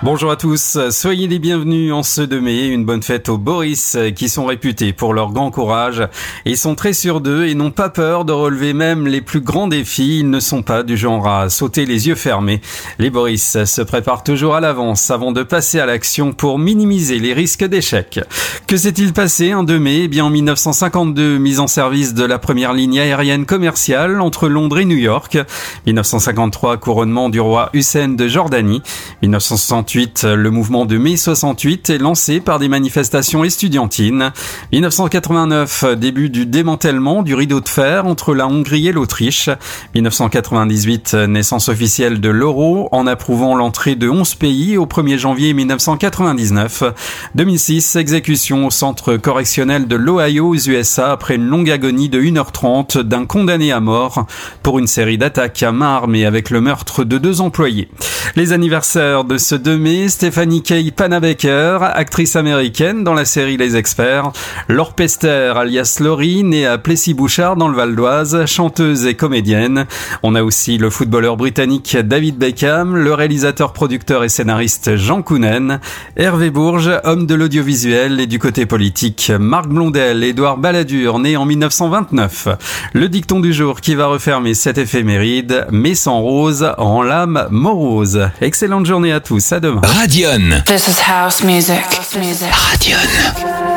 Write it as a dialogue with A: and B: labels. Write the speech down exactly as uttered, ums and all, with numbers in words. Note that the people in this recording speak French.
A: Bonjour à tous, soyez les bienvenus en ce deux mai, une bonne fête aux Boris qui sont réputés pour leur grand courage. Ils sont très sûrs d'eux et n'ont pas peur de relever même les plus grands défis. Ils ne sont pas du genre à sauter les yeux fermés. Les Boris se préparent toujours à l'avance avant de passer à l'action pour minimiser les risques d'échec. Que s'est-il passé un deux mai ? Eh bien en mille neuf cent cinquante-deux, mise en service de la première ligne aérienne commerciale entre Londres et New York. mille neuf cent cinquante-trois, couronnement du roi Hussein de Jordanie. mille neuf cent soixante-huit, le mouvement de mai soixante-huit est lancé par des manifestations estudiantines. mille neuf cent quatre-vingt-neuf, début du démantèlement du rideau de fer entre la Hongrie et l'Autriche. mille neuf cent quatre-vingt-dix-huit, naissance officielle de l'euro en approuvant l'entrée de onze pays au premier janvier mille neuf cent quatre-vingt-dix-neuf. deux mille six, exécution au centre correctionnel de l'Ohio aux U S A après une longue agonie de une heure trente d'un condamné à mort pour une série d'attaques à main armée avec le meurtre de deux employés. Les anniversaires de ce deux mai, Stephanie Kaye Panabaker, actrice américaine dans la série Les Experts, Laure Pester alias Laurie, née à Plessis-Bouchard dans le Val d'Oise, chanteuse et comédienne. On a aussi le footballeur britannique David Beckham, le réalisateur, producteur et scénariste Jean Kounen, Hervé Bourges, homme de l'audiovisuel, et du côté politique, Marc Blondel, Édouard Balladur, né en mille neuf cent vingt-neuf. Le dicton du jour qui va refermer cette éphéméride, mais sans rose, en l'âme morose. Excellente journée à tous, à demain.
B: Radion.
C: This is house music.
B: Radion.